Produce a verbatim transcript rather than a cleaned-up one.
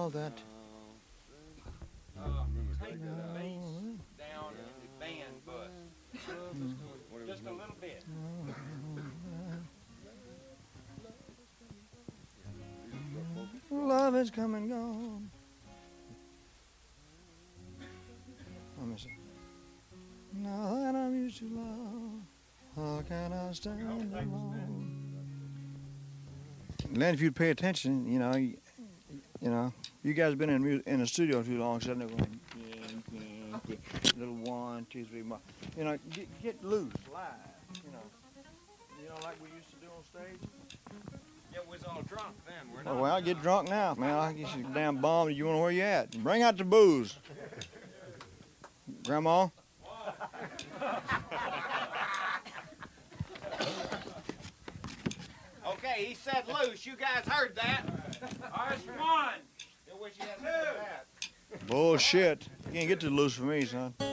all that. Uh, take the bass down in the band bus. Just a little bit. Love is come and gone. Let me see. Now that I'm used to love, how can I stand alone? Len, if you'd pay attention, you know, you, you know, you guys been in mu- in the studio too long, so they're going little one, two, three, more. You know, get, get loose, live. You know, you know, like we used to do on stage. Yeah, we was all drunk then. We're Oh, not. well, get drunk now, man. I guess you damn bum. You want where you at? Bring out the booze, Grandma. Okay, he said loose. You guys heard that. Ours one. I wish you hadn't said that. Bullshit. You can't get too loose for me, son.